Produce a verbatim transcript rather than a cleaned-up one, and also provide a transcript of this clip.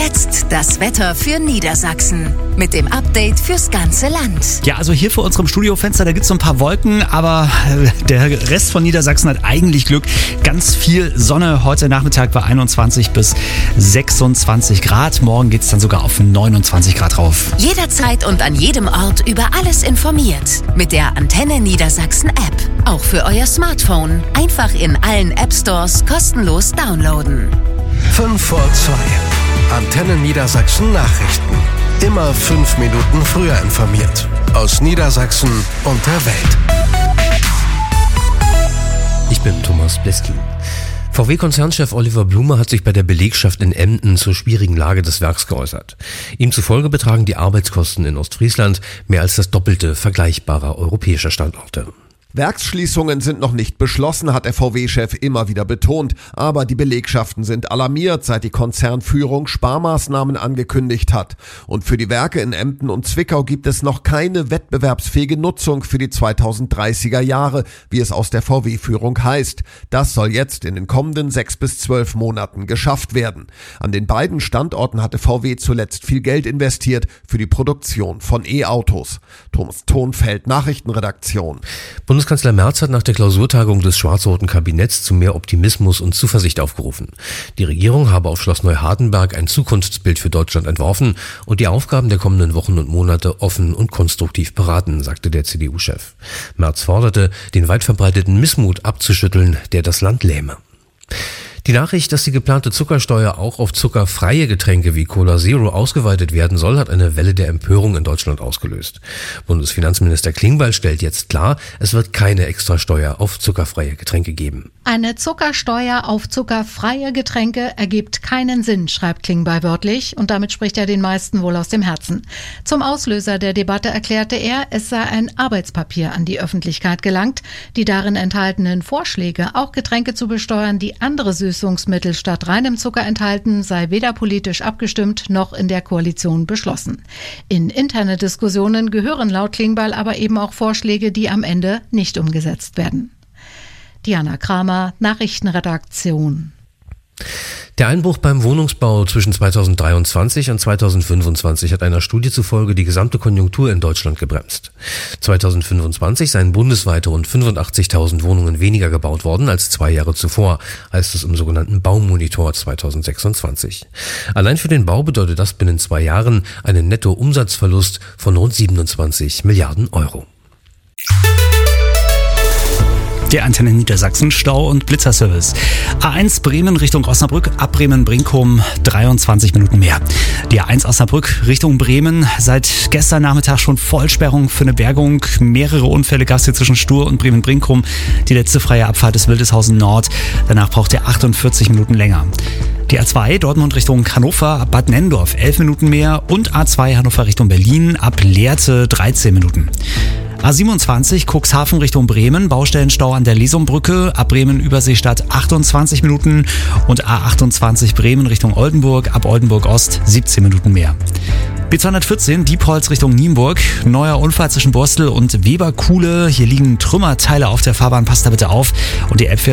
Jetzt das Wetter für Niedersachsen mit dem Update fürs ganze Land. Ja, also hier vor unserem Studiofenster, da gibt es so ein paar Wolken, aber der Rest von Niedersachsen hat eigentlich Glück. Ganz viel Sonne. Heute Nachmittag bei einundzwanzig bis sechsundzwanzig Grad. Morgen geht es dann sogar auf neunundzwanzig Grad rauf. Jederzeit und an jedem Ort über alles informiert. Mit der Antenne Niedersachsen App. Auch für euer Smartphone. Einfach in allen App Stores kostenlos downloaden. fünf vor zwei. Antenne Niedersachsen Nachrichten. Immer fünf Minuten früher informiert. Aus Niedersachsen und der Welt. Ich bin Thomas Bleskin. V W-Konzernchef Oliver Blume hat sich bei der Belegschaft in Emden zur schwierigen Lage des Werks geäußert. Ihm zufolge betragen die Arbeitskosten in Ostfriesland mehr als das Doppelte vergleichbarer europäischer Standorte. Werksschließungen sind noch nicht beschlossen, hat der V W-Chef immer wieder betont. Aber die Belegschaften sind alarmiert, seit die Konzernführung Sparmaßnahmen angekündigt hat. Und für die Werke in Emden und Zwickau gibt es noch keine wettbewerbsfähige Nutzung für die zweitausenddreißiger Jahre, wie es aus der V W-Führung heißt. Das soll jetzt in den kommenden sechs bis zwölf Monaten geschafft werden. An den beiden Standorten hatte V W zuletzt viel Geld investiert für die Produktion von E-Autos. Thomas Thonfeld, Nachrichtenredaktion. Bundeskanzler Merz hat nach der Klausurtagung des schwarz-roten Kabinetts zu mehr Optimismus und Zuversicht aufgerufen. Die Regierung habe auf Schloss Neuhardenberg ein Zukunftsbild für Deutschland entworfen und die Aufgaben der kommenden Wochen und Monate offen und konstruktiv beraten, sagte der C D U-Chef. Merz forderte, den weit verbreiteten Missmut abzuschütteln, der das Land lähme. Die Nachricht, dass die geplante Zuckersteuer auch auf zuckerfreie Getränke wie Cola Zero ausgeweitet werden soll, hat eine Welle der Empörung in Deutschland ausgelöst. Bundesfinanzminister Klingbeil stellt jetzt klar, es wird keine Extrasteuer auf zuckerfreie Getränke geben. Eine Zuckersteuer auf zuckerfreie Getränke ergibt keinen Sinn, schreibt Klingbeil wörtlich, und damit spricht er den meisten wohl aus dem Herzen. Zum Auslöser der Debatte erklärte er, es sei ein Arbeitspapier an die Öffentlichkeit gelangt. Die darin enthaltenen Vorschläge, auch Getränke zu besteuern, die andere Süßungsmittel statt reinem Zucker enthalten, sei weder politisch abgestimmt noch in der Koalition beschlossen. In interne Diskussionen gehören laut Klingbeil aber eben auch Vorschläge, die am Ende nicht umgesetzt werden. Diana Kramer, Nachrichtenredaktion. Der Einbruch beim Wohnungsbau zwischen zweitausenddreiundzwanzig und zweitausendfünfundzwanzig hat einer Studie zufolge die gesamte Konjunktur in Deutschland gebremst. zweitausendfünfundzwanzig seien bundesweit rund fünfundachtzigtausend Wohnungen weniger gebaut worden als zwei Jahre zuvor, heißt es im sogenannten Baumonitor zweitausendsechsundzwanzig. Allein für den Bau bedeutet das binnen zwei Jahren einen Nettoumsatzverlust von rund siebenundzwanzig Milliarden Euro. Der Antenne Niedersachsen Stau- und Blitzerservice. A eins Bremen Richtung Osnabrück, ab Bremen-Brinkum dreiundzwanzig Minuten mehr. Die A eins Osnabrück Richtung Bremen, seit gestern Nachmittag schon Vollsperrung für eine Bergung. Mehrere Unfälle gab es hier zwischen Stur und Bremen-Brinkum. Die letzte freie Abfahrt ist Wildeshausen Nord. Danach braucht er achtundvierzig Minuten länger. Die A zwei Dortmund Richtung Hannover, ab Bad Nenndorf elf Minuten mehr und A zwei Hannover Richtung Berlin, ab Lehrte dreizehn Minuten. A siebenundzwanzig Cuxhaven Richtung Bremen, Baustellenstau an der Lesumbrücke, ab Bremen-Überseestadt achtundzwanzig Minuten und A achtundzwanzig Bremen Richtung Oldenburg, ab Oldenburg Ost siebzehn Minuten mehr. B zweihundertvierzehn Diepholz Richtung Nienburg, neuer Unfall zwischen Borstel und Weberkuhle, hier liegen Trümmerteile auf der Fahrbahn, passt da bitte auf, und die Elbphilharmonie